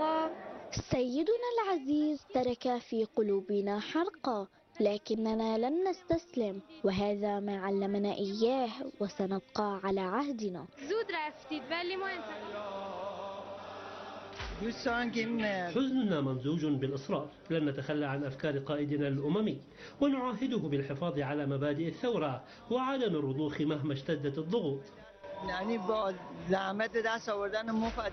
سيدنا العزيز ترك في قلوبنا حرقا، لكننا لن نستسلم، وهذا ما علمنا إياه، وسنبقى على عهدنا. حزننا ممزوج بالإصرار، لن نتخلى عن أفكار قائدنا الأممي، ونعاهده بالحفاظ على مبادئ الثورة وعدم الرضوخ مهما اشتدت الضغوط.